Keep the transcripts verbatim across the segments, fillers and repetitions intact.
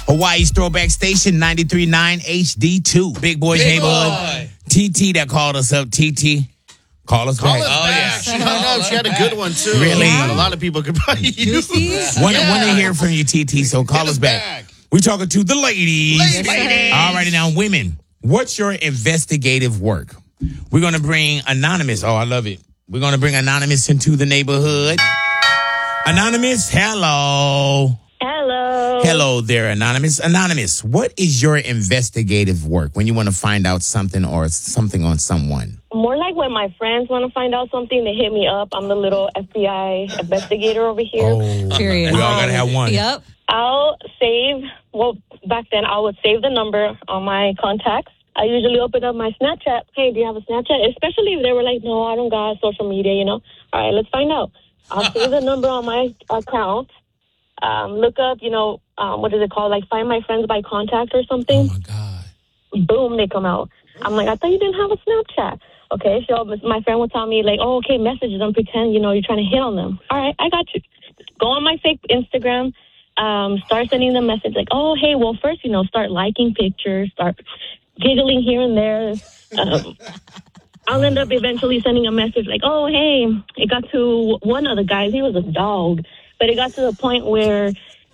Hawaii's Throwback Station, ninety-three point nine H D two. Big Boys Big Neighborhood. boy. T T that called us up. T T, call us Call back. us Oh, back. yeah. She hung up. She had a good one, too. Really? A lot of people could probably use Juicy? Want, Yeah. want to hear from you, T T, so call Get us us back. back. We're talking to the ladies. Ladies. Ladies. All righty, now, women, what's your investigative work? We're going to bring Anonymous. Oh, I love it. We're going to bring Anonymous into the neighborhood. Anonymous, hello. Hello. Hello there, Anonymous. Anonymous, what is your investigative work when you want to find out something or something on someone? More like when my friends want to find out something, they hit me up. I'm the little F B I investigator over here. Oh, Period. we all got to have one. Yep. I'll save, well, back then I would save the number on my contacts. I usually open up my Snapchat. Hey, do you have a Snapchat? Especially if they were like, no, I don't got social media, you know. All right, let's find out. I'll save the number on my account. Um, look up, you know, um, what is it called? Like find my friends by contact or something. Oh, my God. Boom, they come out. I'm like, I thought you didn't have a Snapchat. Okay, so my friend would tell me, like, oh, okay, message them, pretend, you know, you're trying to hit on them. All right, I got you. Go on my fake Instagram, um, start sending them message like, oh, hey, well, first, you know, start liking pictures, start giggling here and there. Um, I'll end up eventually sending a message like, oh, hey, it got to one of the guys, he was a dog, but it got to the point where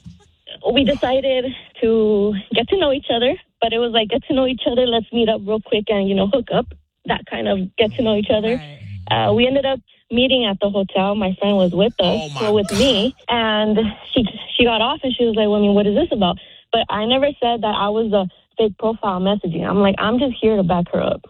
we decided to get to know each other, but it was like, get to know each other, let's meet up real quick and, you know, hook up, that kind of get to know each other. Right. Uh, we ended up meeting at the hotel. My friend was with us, Oh, my so with God. me, and she she got off and she was like, well, I mean, what is this about? But I never said that I was a fake profile messaging. I'm like, I'm just here to back her up.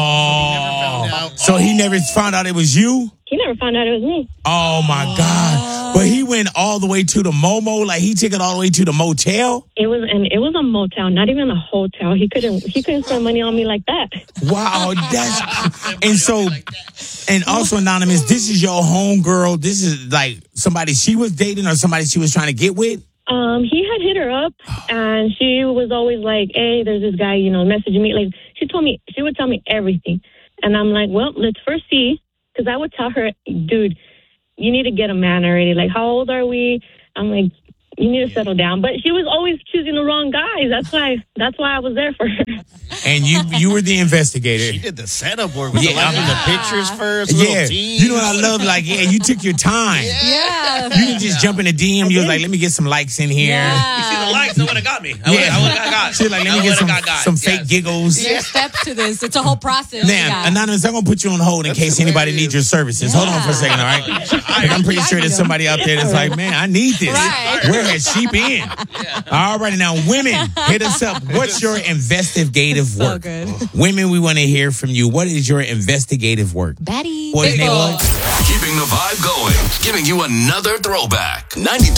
Oh. never found out. So he never found out it was you? He never found out it was me. Oh, my God. But he went all the way to the Momo? Like, he took it all the way to the motel? It was and it was a motel, not even a hotel. He couldn't he couldn't spend money on me like that. Wow, that's... And so... And also, Anonymous, this is your homegirl. This is, like, somebody she was dating or somebody she was trying to get with? Um, he had hit her up, and she was always like, hey, there's this guy, you know, messaging me. Like, she told me, she would tell me everything. And I'm like, well, let's first see. Because I would tell her, dude, you need to get a man already. Like, how old are we? I'm like, you need to settle down. But she was always choosing the wrong guys. That's why That's why I was there for her. And you you were the investigator. She did the setup work with Yeah, the, liking yeah. the pictures first. Yeah. Little teams. You know what I love? Like, yeah, you took your time. Yeah. You didn't just jump in the D M. You was like, let me get some likes in here. Yeah. You see the likes, that would have got me. I would Yeah. have got got. She was like, let me I get would've some, got got. some Yes. fake giggles. There's steps to this. It's a whole process. Now, yeah. Anonymous, I'm going to put you on hold in case anybody needs your services. Hold on for a second, all right? Like, I'm pretty sure there's somebody out there that's like, man, I need this. Right. Where has she been? All right, now, women, hit us up. What's your investigative So work? good. Women, we want to hear from you. What is your investigative work? Batty. Boys Big Neighborhood. boy. Keeping the vibe going, giving you another throwback. ninety-three